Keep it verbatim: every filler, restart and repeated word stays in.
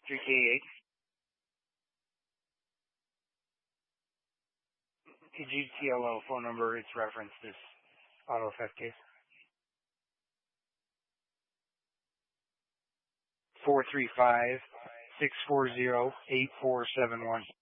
three K eight. The G T L O phone number, it's referenced this auto theft case. four three five, six four zero, eight four seven one.